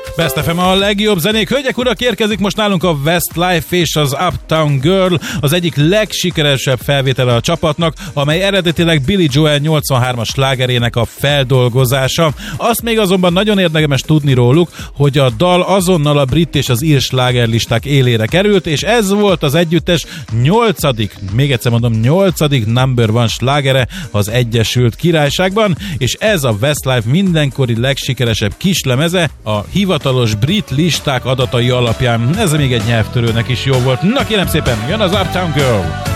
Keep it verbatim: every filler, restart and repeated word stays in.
Best ef em a legjobb zenék. Hölgyek, urak, érkezik most nálunk a Westlife és az Uptown Girl, az egyik legsikeresebb felvétele a csapatnak, amely eredetileg Billy Joel nyolcvanhármas slágerének a feldolgozása. Azt még azonban nagyon érdemes tudni róluk, hogy a dal azonnal a brit és az ír slágerlisták élére került, és ez volt az együttes nyolcadik, még egyszer mondom, nyolcadik number one slágere az Egyesült Királyságban, és ez a Westlife mindenkori legsikeresebb kislemeze a hivatalos brit listák adatai alapján. Ez még egy nyelvtörőnek is jó volt. Na kérem szépen, jön az Uptown Girl!